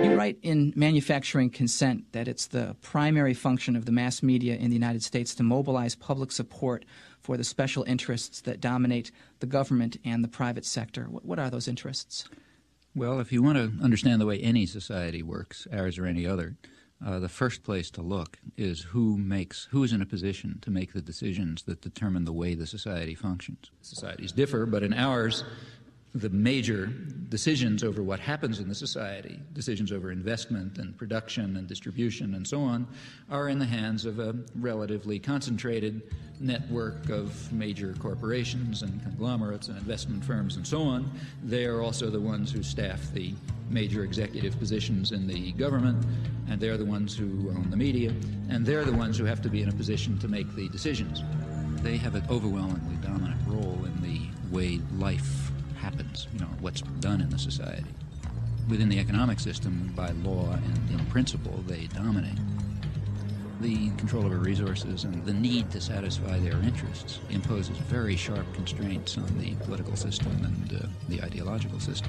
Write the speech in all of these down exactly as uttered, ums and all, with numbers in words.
You write in Manufacturing Consent that it's the primary function of the mass media in the United States to mobilize public support for the special interests that dominate the government and the private sector. What, what are those interests? Well, if you want to understand the way any society works, ours or any other, uh, the first place to look is who makes, who is in a position to make the decisions that determine the way the society functions. Societies differ, but in ours, the major decisions over what happens in the society, decisions over investment and production and distribution and so on, are in the hands of a relatively concentrated network of major corporations and conglomerates and investment firms and so on. They are also the ones who staff the major executive positions in the government, and they're the ones who own the media, and they're the ones who have to be in a position to make the decisions. They have an overwhelmingly dominant role in the way life happens, you know, what's done in the society. Within the economic system, by law and in principle, they dominate. The control over resources and the need to satisfy their interests imposes very sharp constraints on the political system and uh, the ideological system.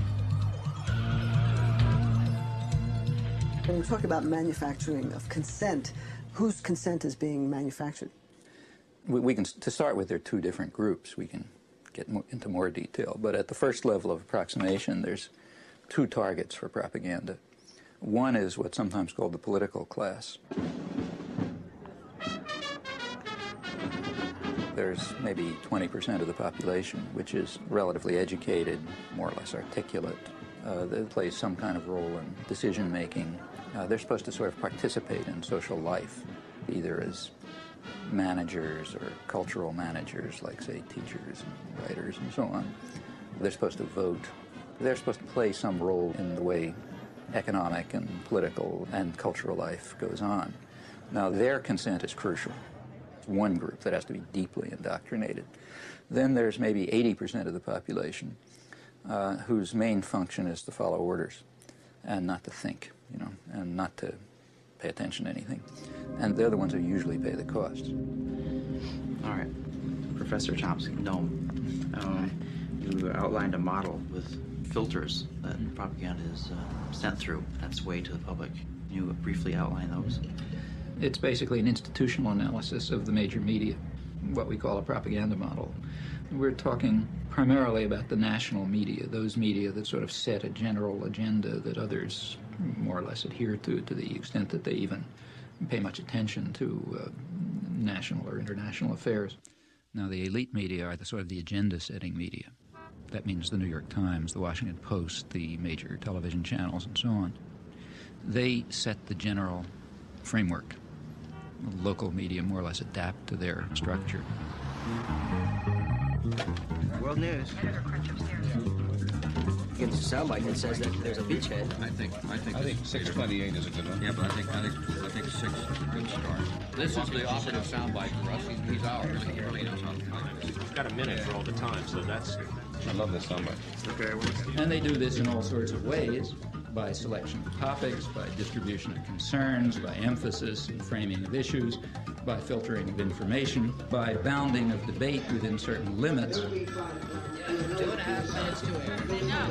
When we talk about manufacturing of consent, whose consent is being manufactured? We, we can, to start with, there are two different groups. We can get more, into more detail, but at the first level of approximation, there's two targets for propaganda. One is what's sometimes called the political class. There's maybe twenty percent of the population which is relatively educated, more or less articulate. Uh, they play some kind of role in decision-making. Uh, they're supposed to sort of participate in social life, either as managers or cultural managers, like, say, teachers and writers and so on. They're supposed to vote. They're supposed to play some role in the way economic and political and cultural life goes on. Now, their consent is crucial. It's one group that has to be deeply indoctrinated. Then there's maybe eighty percent of the population uh, whose main function is to follow orders and not to think, you know, and not to pay attention to anything. And they're the ones who usually pay the costs. All right. Professor Chomsky, Noam, um, you outlined a model with filters that propaganda is uh, sent through. That's way to the public. Can you briefly outline those? It's basically an institutional analysis of the major media, what we call a propaganda model. We're talking primarily about the national media, those media that sort of set a general agenda that others more or less adhere to, to the extent that they even pay much attention to uh, national or international affairs. Now, the elite media are the sort of the agenda-setting media. That means the New York Times, the Washington Post, the major television channels, and so on. They set the general framework. Local media more or less adapt to their structure. World News. Gives a soundbite that says that there's a beachhead. I think I think I think six twenty-eight is a good one. Yeah, but I think I think I think six is a good start. This is the operative soundbite for us. He's, he's ours. He really knows how to time it. We've got a minute for all the time, so that's. I love this soundbite. Okay. Well, and they do this in all sorts of ways, by selection of topics, by distribution of concerns, by emphasis and framing of issues, by filtering of information, by bounding of debate within certain limits. Two and a half minutes to air.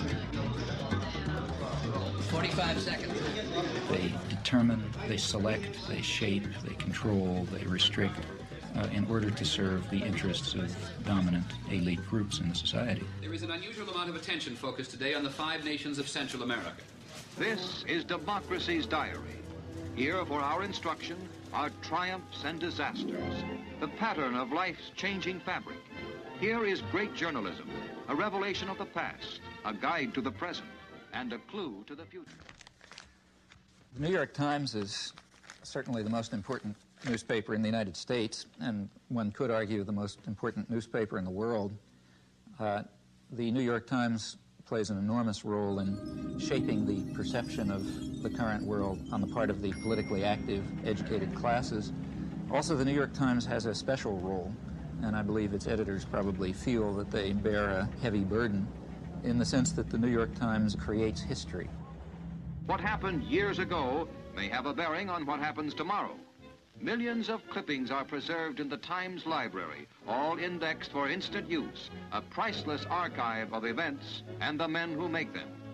forty-five seconds. They determine, they select, they shape, they control, they restrict uh, in order to serve the interests of dominant elite groups in the society. There is an unusual amount of attention focused today on the five nations of Central America. This is Democracy's Diary. Here for our instruction are triumphs and disasters, the pattern of life's changing fabric. Here is great journalism, a revelation of the past, a guide to the present, and a clue to the future. The New York Times is certainly the most important newspaper in the United States, and one could argue the most important newspaper in the world. Uh, the New York Times plays an enormous role in shaping the perception of the current world on the part of the politically active, educated classes. Also, the New York Times has a special role, and I believe its editors probably feel that they bear a heavy burden in the sense that the New York Times creates history. What happened years ago may have a bearing on what happens tomorrow. Millions of clippings are preserved in the Times library, all indexed for instant use, a priceless archive of events and the men who make them.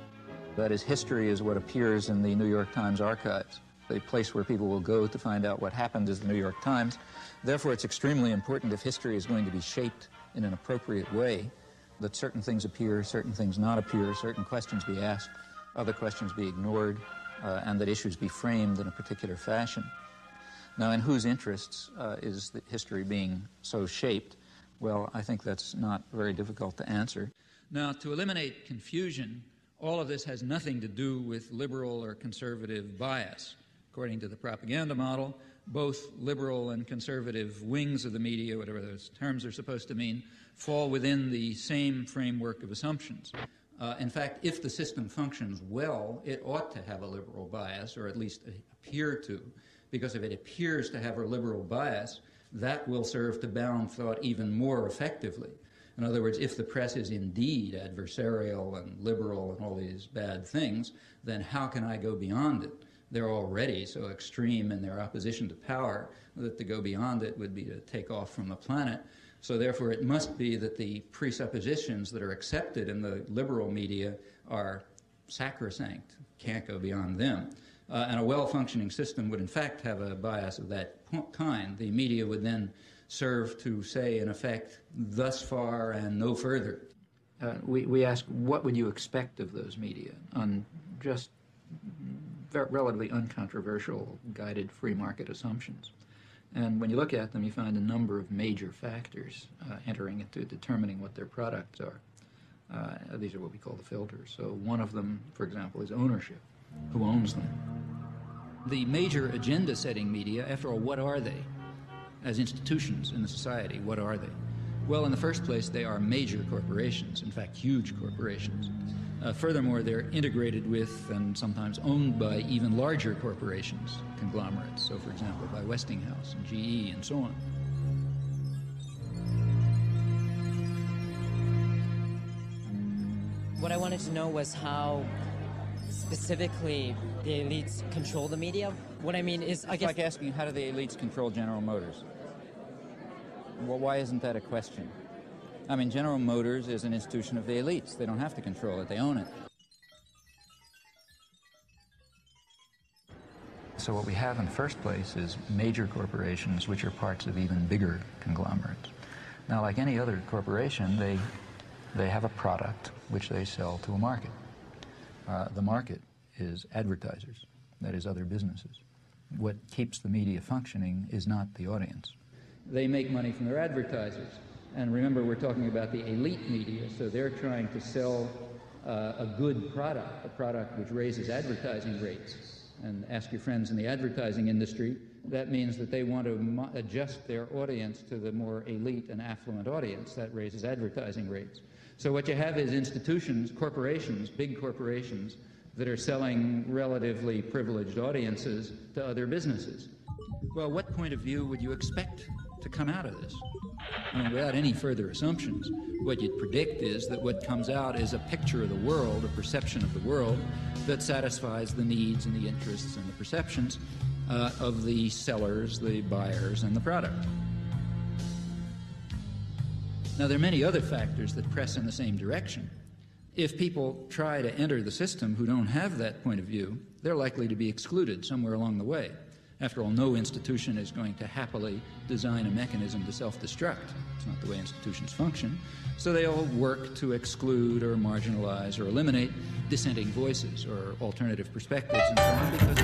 That is, history is what appears in the New York Times archives, the place where people will go to find out what happened is the New York Times. Therefore, it's extremely important, if history is going to be shaped in an appropriate way, that certain things appear, certain things not appear, certain questions be asked, other questions be ignored, uh, and that issues be framed in a particular fashion. Now, in whose interests uh, is the history being so shaped? Well, I think that's not very difficult to answer. Now, to eliminate confusion, all of this has nothing to do with liberal or conservative bias. According to the propaganda model, both liberal and conservative wings of the media, whatever those terms are supposed to mean, fall within the same framework of assumptions. Uh, in fact, if the system functions well, it ought to have a liberal bias, or at least appear to, because if it appears to have a liberal bias, that will serve to bound thought even more effectively. In other words, if the press is indeed adversarial and liberal and all these bad things, then how can I go beyond it? They're already so extreme in their opposition to power that to go beyond it would be to take off from the planet. So therefore, it must be that the presuppositions that are accepted in the liberal media are sacrosanct, can't go beyond them. Uh, and a well-functioning system would in fact have a bias of that kind. The media would then serve to say, in effect, thus far and no further. Uh, we, we ask, what would you expect of those media on just relatively uncontroversial, guided free market assumptions? And when you look at them, you find a number of major factors uh, entering into determining what their products are. Uh, these are what we call the filters. So one of them, for example, is ownership. Who owns them? The major agenda-setting media, after all, what are they? As institutions in the society, what are they? Well, in the first place, they are major corporations, in fact, huge corporations. Uh, furthermore, they're integrated with and sometimes owned by even larger corporations, conglomerates, so for example, by Westinghouse and G E and so on. What I wanted to know was how specifically the elites control the media. What I mean is, I it's guess... like asking, how do the elites control General Motors? Well, why isn't that a question? I mean, General Motors is an institution of the elites. They don't have to control it. They own it. So what we have in the first place is major corporations which are parts of even bigger conglomerates. Now, like any other corporation, they, they have a product which they sell to a market. Uh, the market is advertisers, that is, other businesses. What keeps the media functioning is not the audience. They make money from their advertisers. And remember, we're talking about the elite media, so they're trying to sell uh, a good product, a product which raises advertising rates. And ask your friends in the advertising industry, that means that they want to adjust their audience to the more elite and affluent audience. That raises advertising rates. So what you have is institutions, corporations, big corporations, that are selling relatively privileged audiences to other businesses. Well, what point of view would you expect to come out of this? I mean, without any further assumptions, what you'd predict is that what comes out is a picture of the world, a perception of the world, that satisfies the needs and the interests and the perceptions uh, of the sellers, the buyers, and the product. Now, there are many other factors that press in the same direction. If people try to enter the system who don't have that point of view, they're likely to be excluded somewhere along the way. After all, no institution is going to happily design a mechanism to self-destruct. It's not the way institutions function. So they all work to exclude or marginalize or eliminate dissenting voices or alternative perspectives and so on, because